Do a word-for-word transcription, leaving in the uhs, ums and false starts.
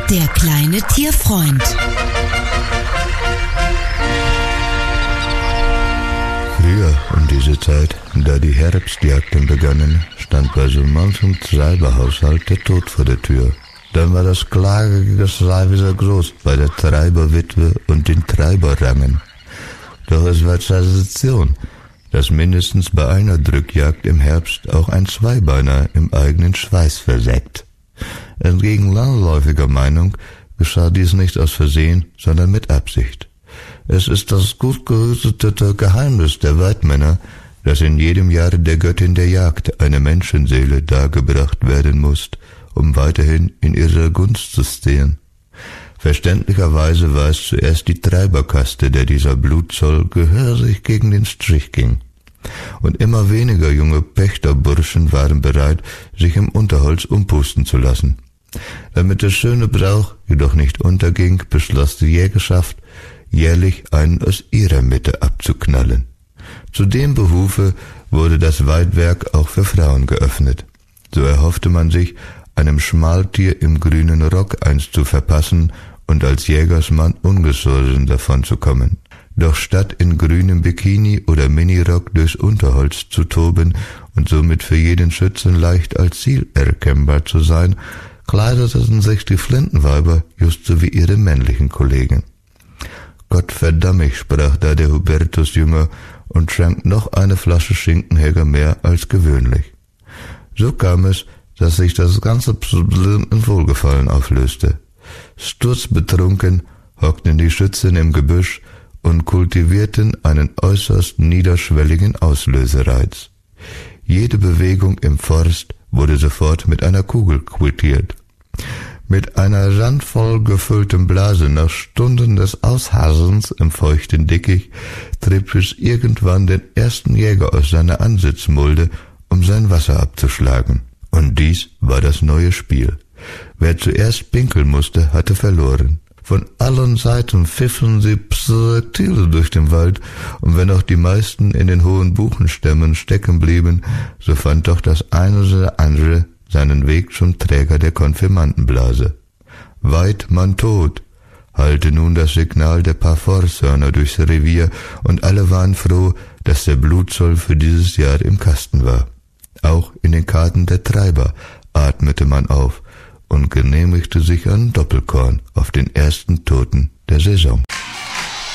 Der kleine Tierfreund. Früher um diese Zeit, da die Herbstjagden begannen, stand bei so manchem Treiberhaushalt der Tod vor der Tür. Dann war das Klagegeschrei wieder groß bei der Treiberwitwe und den Treiberrangen. Doch es war Tradition, dass mindestens bei einer Drückjagd im Herbst auch ein Zweibeiner im eigenen Schweiß versägt. Entgegen landläufiger Meinung geschah dies nicht aus Versehen, sondern mit Absicht. Es ist das gut gehütete Geheimnis der Weidmänner, dass in jedem Jahre der Göttin der Jagd eine Menschenseele dargebracht werden muss, um weiterhin in ihrer Gunst zu stehen. Verständlicherweise war es zuerst die Treiberkaste, der dieser Blutzoll gehörig gegen den Strich ging. Und immer weniger junge Pächterburschen waren bereit, sich im Unterholz umpusten zu lassen. Damit der schöne Brauch jedoch nicht unterging, beschloss die Jägerschaft, jährlich einen aus ihrer Mitte abzuknallen. Zu dem Behufe wurde das Weidwerk auch für Frauen geöffnet. So erhoffte man sich, einem Schmaltier im grünen Rock eins zu verpassen und als Jägersmann ungeschoren davonzukommen. Doch statt in grünem Bikini oder Minirock durchs Unterholz zu toben und somit für jeden Schützen leicht als Ziel erkennbar zu sein, kleideten sich die Flintenweiber just so wie ihre männlichen Kollegen. Gott verdamm mich, sprach da der Hubertusjünger und trank noch eine Flasche Schinkenhäger mehr als gewöhnlich. So kam es, dass sich das ganze Problem in Wohlgefallen auflöste. Sturzbetrunken hockten die Schützen im Gebüsch und kultivierten einen äußerst niederschwelligen Auslösereiz. Jede Bewegung im Forst wurde sofort mit einer Kugel quittiert. Mit einer randvoll gefüllten Blase nach Stunden des Aushasens im feuchten Dickicht trieb es irgendwann den ersten Jäger aus seiner Ansitzmulde, um sein Wasser abzuschlagen. Und dies war das neue Spiel. Wer zuerst pinkeln musste, hatte verloren. Von allen Seiten pfiffen sie Projektile durch den Wald, und wenn auch die meisten in den hohen Buchenstämmen stecken blieben, so fand doch das eine oder andere seinen Weg zum Träger der Konfirmandenblase. Weit man tot, hallte nun das Signal der paar Forshörner durchs Revier, und alle waren froh, dass der Blutzoll für dieses Jahr im Kasten war. Auch in den Karten der Treiber atmete man auf und genehmigte sich ein Doppelkorn auf den ersten Toten der Saison.